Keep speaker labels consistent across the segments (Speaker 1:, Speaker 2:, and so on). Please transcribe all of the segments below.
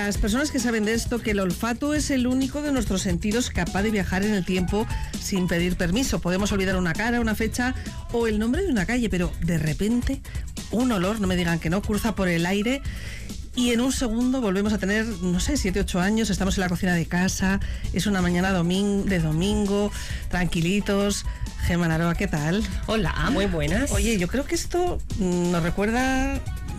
Speaker 1: las personas que saben de esto, que el olfato es el único de nuestros sentidos capaz de viajar en el tiempo sin pedir permiso. Podemos olvidar una cara, una fecha o el nombre de una calle, pero de repente un olor, no me digan que no, cruza por el aire y en un segundo volvemos a tener, no sé, 7, 8 años, estamos en la cocina de casa, es una mañana de domingo, tranquilitos. Gemma Naroa, ¿qué tal?
Speaker 2: Hola, muy buenas.
Speaker 1: Oye, yo creo que esto nos recuerda...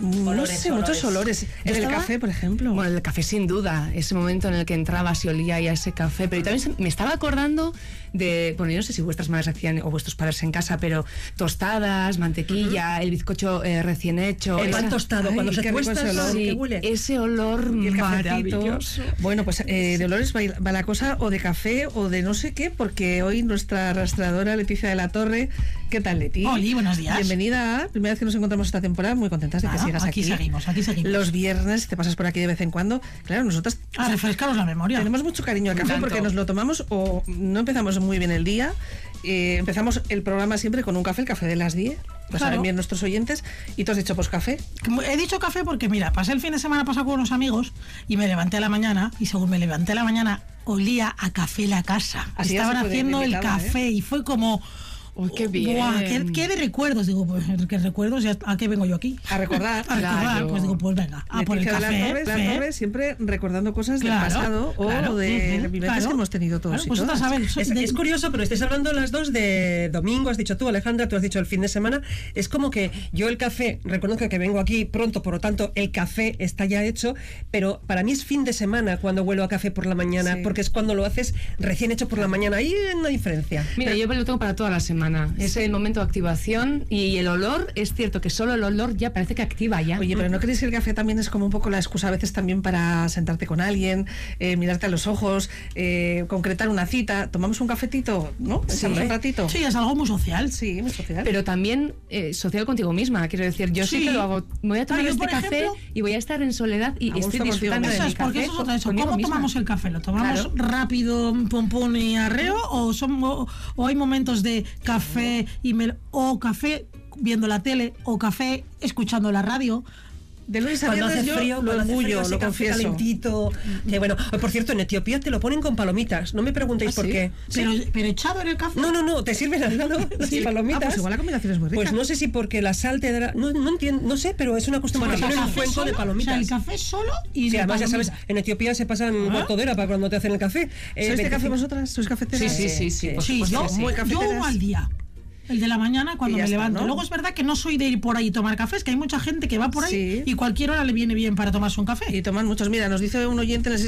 Speaker 1: muchos olores. ¿El café, por ejemplo?
Speaker 2: Bueno, el café sin duda. Ese momento en el que entrabas y olía ya ese café. Pero también me estaba acordando de... Bueno, yo no sé si vuestras madres hacían, o vuestros padres en casa, pero tostadas, mantequilla, el bizcocho recién hecho.
Speaker 3: El pan tostado, cuando se cuesta
Speaker 1: ese olor.
Speaker 2: Sí,
Speaker 3: que huele.
Speaker 2: ese olor
Speaker 1: y el
Speaker 2: maravilloso.
Speaker 1: Bueno, pues de olores va la cosa, o de café, o de no sé qué, porque hoy nuestra arrastradora Leticia de la Torre... ¿Qué tal, Leti?
Speaker 4: Hola, buenos días.
Speaker 1: Bienvenida. Primera vez que nos encontramos esta temporada, muy contentas de que sigas aquí.
Speaker 4: Aquí seguimos.
Speaker 1: Los viernes te pasas por aquí de vez en cuando. Claro, nosotras...
Speaker 4: A refrescaros la memoria.
Speaker 1: Tenemos mucho cariño al café porque nos lo tomamos o no empezamos muy bien el día. Empezamos el programa siempre con un café, el café de las 10. Lo saben bien nuestros oyentes. Y tú has dicho, pues café.
Speaker 4: He dicho café porque, mira, pasé el fin de semana pasado con unos amigos y me levanté a la mañana y según me levanté a la mañana olía a café la casa.
Speaker 1: Así
Speaker 4: estaban haciendo el café y fue como...
Speaker 2: ¡Uy, qué bien!
Speaker 4: ¡Guau! ¿Qué de recuerdos? Digo, pues ¿qué recuerdos? ¿A qué vengo yo aquí?
Speaker 1: A recordar.
Speaker 4: A recordar,
Speaker 2: claro.
Speaker 4: Pues digo, pues venga, a por el café.
Speaker 1: La torre siempre recordando cosas del pasado o de vivencias que hemos tenido todos.
Speaker 4: Pues
Speaker 1: todas.
Speaker 3: Es curioso, pero estáis hablando las dos de domingo, has dicho tú, Alejandra, tú has dicho el fin de semana. Es como que yo el café, reconozco que vengo aquí pronto, por lo tanto el café está ya hecho, pero para mí es fin de semana cuando huelo a café por la mañana, porque es cuando lo haces recién hecho por la mañana. Ahí hay una diferencia.
Speaker 2: Mira, yo lo tengo para toda la semana. Es el momento de activación y el olor, es cierto que solo el olor ya parece que activa ya.
Speaker 1: Oye, pero ¿no creéis que el café también es como un poco la excusa a veces también para sentarte con alguien, mirarte a los ojos, concretar una cita? ¿Tomamos un cafetito, no? ¿Echamos un ratito?
Speaker 4: Sí, es algo muy social.
Speaker 1: Sí, muy social.
Speaker 2: Pero también social contigo misma, quiero decir, yo sí que lo hago. Me voy a tomar este café y voy a estar en soledad y estoy disfrutando de mi café.
Speaker 4: Porque eso es otra cosa. ¿Cómo tomamos el café? ¿Lo tomamos rápido, pum pum y arreo? ¿O hay momentos de café o café viendo la tele o café escuchando la radio?
Speaker 1: De lunes a
Speaker 3: cuando
Speaker 1: viernes
Speaker 3: hace frío,
Speaker 1: lo orgullo, lo confieso.
Speaker 3: Calentito. Que bueno, por cierto, en Etiopía te lo ponen con palomitas. No me preguntéis por qué.
Speaker 4: Pero echado en el café.
Speaker 3: No, te sirven al lado las palomitas.
Speaker 1: Pues igual la combinación es muy rica.
Speaker 3: Pues no sé si porque la sal te dará... No entiendo, no sé, pero es una cuestión de poner un cuenco de palomitas.
Speaker 4: O sea, el café solo y
Speaker 3: sí, además ya sabes, en Etiopía se pasan cuarto de hora para cuando te hacen el café.
Speaker 1: ¿Sois de café vosotras? ¿Sois cafeteras?
Speaker 2: Sí,
Speaker 4: yo al día. El de la mañana cuando me levanto.
Speaker 1: ¿No?
Speaker 4: Luego es verdad que no soy de ir por ahí y tomar cafés, que hay mucha gente que va por ahí y cualquier hora le viene bien para tomarse un café.
Speaker 1: Y toman muchos. Mira, nos dice un oyente en el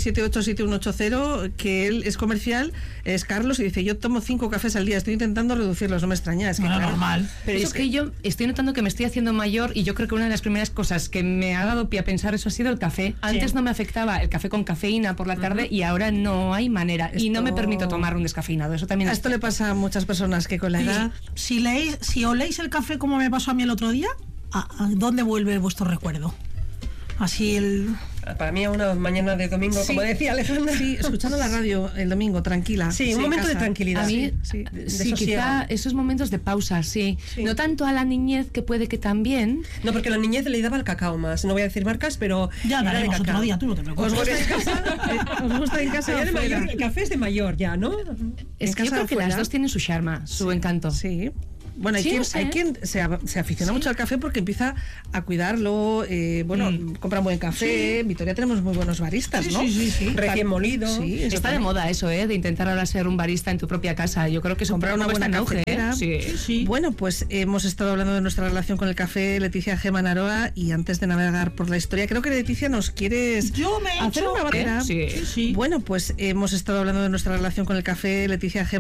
Speaker 1: 656787180 que él es comercial, es Carlos, y dice, yo tomo 5 cafés al día, estoy intentando reducirlos, no me extraña. Es que
Speaker 4: no, normal.
Speaker 2: Pero es que yo estoy notando que me estoy haciendo mayor y yo creo que una de las primeras cosas que me ha dado pie a pensar eso ha sido el café. Antes no me afectaba el café con cafeína por la tarde y ahora no hay manera. Y no me permito tomar un descafeinado. Eso también
Speaker 1: a esto le pasa a muchas personas que con la edad...
Speaker 4: Si oléis el café como me pasó a mí el otro día, ¿a dónde vuelve vuestro recuerdo? Así
Speaker 3: Para mí a una mañana de domingo, como decía Alejandra.
Speaker 1: Sí, escuchando la radio el domingo, tranquila.
Speaker 3: Sí, un momento de tranquilidad.
Speaker 2: A mí, sí, quizá esos momentos de pausa, sí. No tanto a la niñez, que puede que también.
Speaker 3: No, porque la niñez le daba el cacao más. No voy a decir marcas, pero
Speaker 4: ya daremos otro día, tú no te preocupes.
Speaker 1: ¿Os gusta en casa? ¿Os gusta en casa?
Speaker 3: Ya de mayor, el café es de mayor ya, ¿no?
Speaker 2: Es que yo creo que las dos tienen su charma, su encanto.
Speaker 1: Sí. Bueno, hay quien se aficiona mucho al café porque empieza a cuidarlo, compra un buen café. En Vitoria tenemos muy buenos baristas, ¿no?
Speaker 3: Sí. Recién molido.
Speaker 2: Sí, está de moda eso, de intentar ahora ser un barista en tu propia casa. Yo creo que es
Speaker 1: comprar una buena
Speaker 2: cafetera.
Speaker 1: Sí. Bueno, pues hemos estado hablando de nuestra relación con el café, Leticia, Gemma Naroa, y antes de navegar por la historia, creo que Leticia nos quieres hacer una barrera.
Speaker 4: Sí.
Speaker 1: Bueno, pues hemos estado hablando de nuestra relación con el café, Leticia, Gemma